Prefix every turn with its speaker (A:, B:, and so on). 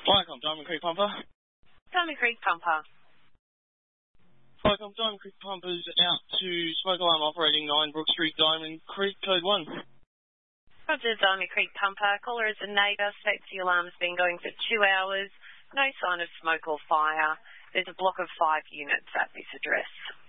A: Firecom, Diamond Creek Pumper.
B: Diamond Creek Pumper.
A: Firecom, Diamond Creek Pumpers out to smoke alarm operating 9 Brook Street, Diamond Creek, code 1.
B: Roger, Diamond Creek Pumper. Caller is a neighbour. States the alarm has been going for 2 hours. No sign of smoke or fire. There's a block of 5 units at this address.